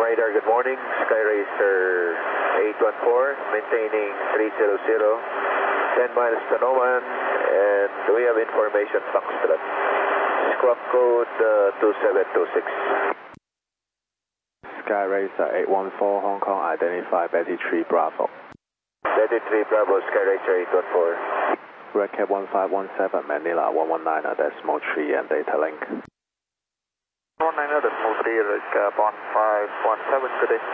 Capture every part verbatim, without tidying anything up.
radar, good morning. Skyracer eight one four, maintaining three zero zero, ten miles to Noman, and we have information Foxtrot. Squawk code uh, two seven two six. Skyracer eight one four, Hong Kong, identify Betty three Bravo. Betty three Bravo, Skyracer eight one four. Red Cap one five one seven, Manila one one nine decimal three and data link. one nine decimal three, Red Cap one five one seven, good day.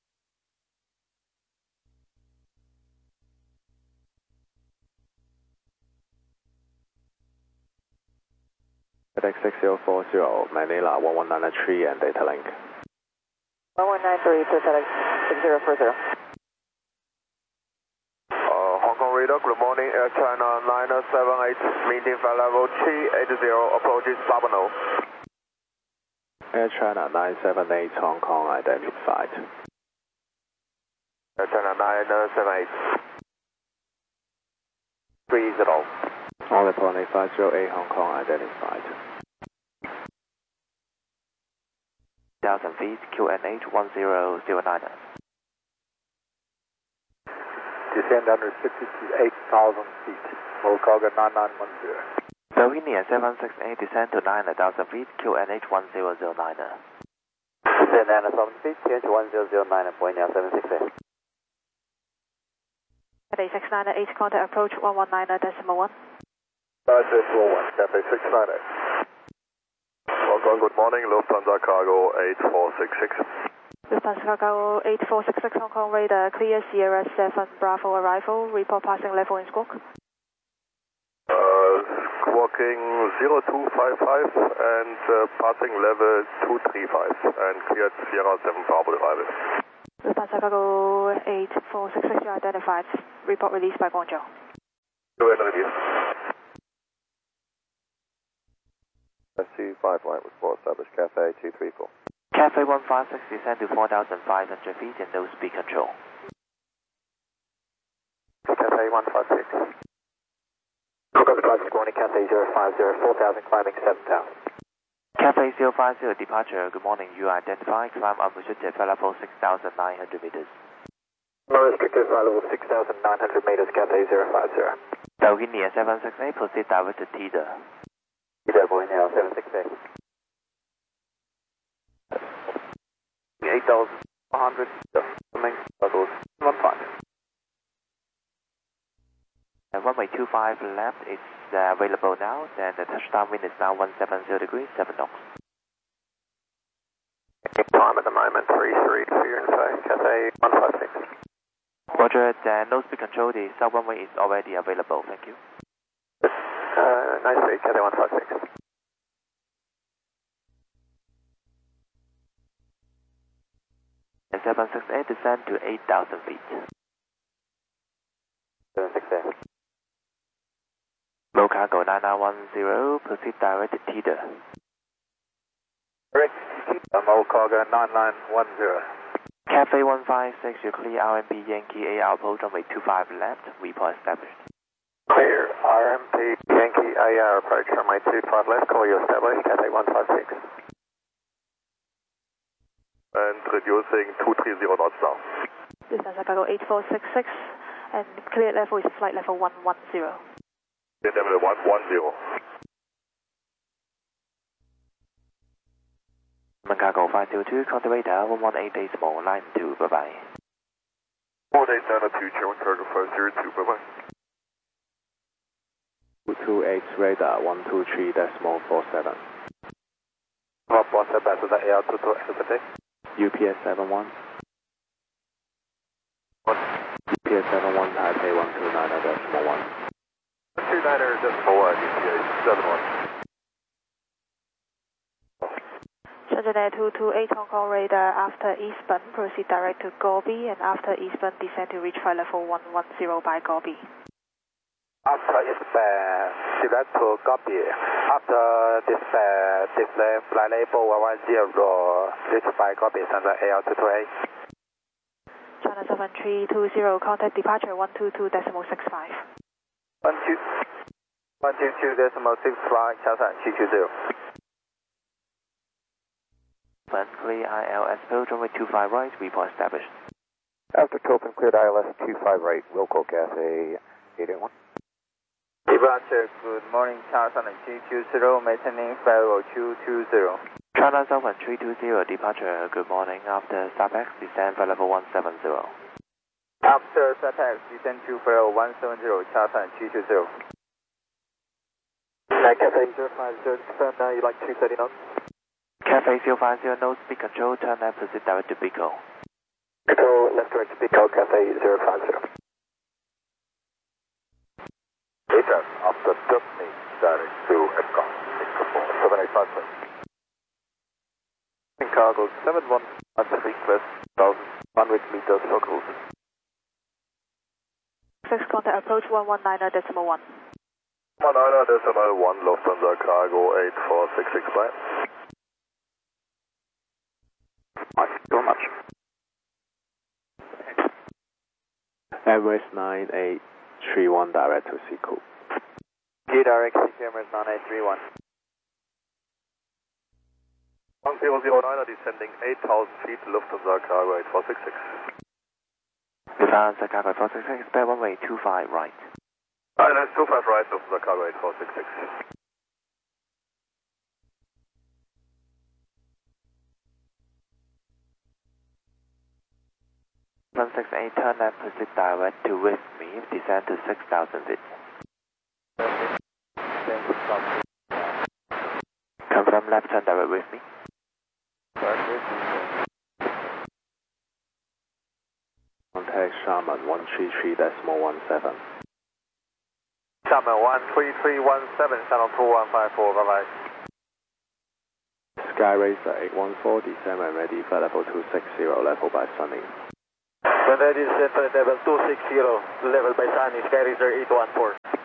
FedEx six zero four zero, Manila one one nine three and data link. one one nine three to FedEx six zero four zero. Hong Kong radar, good morning, Air China nine seven eight, meeting flight level three eight zero, approaches Babano. Air China nine seven eight, Hong Kong, identified. Air China nine seven eight. three zero. All Pony five zero eight, Hong Kong, identified. one thousand feet, Q N H one zero zero nine. Descend under sixty-eight thousand feet, Volcargo nine nine one zero. Bohemian seven six eight, descend to nine thousand feet, Q N H one zero zero nine. Descend nine thousand feet, Q N H one zero zero nine, Bohemian seven six eight. Cathay six nine eight, contact approach one one nine decimal one. Decimal one, Cathay six nine eight. Hong Kong, good morning, Lufthansa Cargo eight four six six. Lufthansa Cargo eight four six six, Hong Kong radar, clear Sierra seven Bravo arrival, report passing level in squawk. Uh, squawking zero two five five and uh, passing level two three five and cleared Sierra seven Bravo arrival. Lufthansa Cargo eight four six six, identified, report released by Guangzhou. Go ahead and release. S two five one, report established, Cathay two three four. Cathay one five six, descend to four thousand five hundred feet and no speed control. Cathay one five six. Coconut Drive, good morning, Cathay zero five zero, four thousand, climbing seven thousand. Cathay zero five zero, departure, good morning, you are identified, climb unrestricted flight level six thousand nine hundred meters. Unrestricted flight level six thousand nine hundred meters, Cathay zero five zero. Bohemian seven six eight, proceed direct to Tida. Tida, Bohemian seven six eight. eight thousand one hundred, coming, levels one five. And runway two five left is uh, available now, then the touchdown wind is now one seven zero degrees, seven knots. Time at the moment, three three for your info, Cathay one five six. Roger, then no speed control, the south runway is already available, thank you. Uh, nice to meet Cathay one five six. And seven six eight, descend to eight thousand feet. seven six eight. Volcargo nine nine one zero, proceed direct to Tida. Correct, Volcargo nine nine one zero. Cathay one five six, you clear R M P Yankee A R approach runway two five left, report established. Clear, R M P Yankee A R approach runway two five left, call you established, Cathay one five six. And reducing two three zero knots now. Lufthansa Cargo eight four six six, and clear level is flight level one one zero. Clear level one one zero. Cargo five zero two, contact radar one one eight decimal nine two, bye bye. one eight nine two, German Cargo five zero two, bye bye. two two eight, radar one two three decimal four seven. What's the best of the A R two two eight? U P S seven one. What? U P S seven one, Taipei one two nine decimal one. two nine decimal one, U P S seven one. Shenzhen Air two two eight, Hong Kong radar, after eastbound, proceed direct to Gobi, and after eastbound, descend to reach flight level one one zero by Gobi. After eastbound, direct to Gobi. After dispatch, display flight level one one zero, reach by Gobi, Shenzhen A R two two eight. China seven three two zero, contact departure one two two decimal six five. one two two decimal six five, 调整七九九。 open, clear I L S P O, runway two five right, report established. After Topin cleared I L S two five right, local Cathay eight eight one. Departure, good morning, Charles on three two zero, maintaining five oh two two zero. China Southern three two zero, departure, good morning, after SAPEX, descend for level one seven zero. After SAPEX, descend to for level one seven zero, Charles on three two zero. Cathay zero five zero, confirm now you like two thirty knots. Cathay zero five zero, no speed control, turn left, proceed direct to Pico. Control left direct to Pico, Cathay zero five zero. Data after Dubney, direct to Epcot, Singapore, seven eight five seven. Cargo seven one Pacific West, one thousand meters circles. Six contact approach one one nine decimal one. one nine decimal one, Lufthansa cargo eight four six six five. Thank you so much. Emirates nine eight three one direct to Seacoast. G direct, Emirates nine eight three one. one zero zero nine descending eight thousand feet, Lufthansa cargo eight four six six. Lufthansa cargo eight four six six, bear runway two five right. I L S two five right, Lufthansa cargo eight four six six. one six eight, turn left, proceed direct to with me, descend to six thousand feet. Confirm left turn direct with me. Contact Sharman one three three decimal one seven. Sharman one three three one seven, channel two one five four, bye bye. Sky Racer eight one four, descend and ready for level two six zero, level by sunning. When ready, descend for level two six zero, level by sunning, Sky Racer eight one four.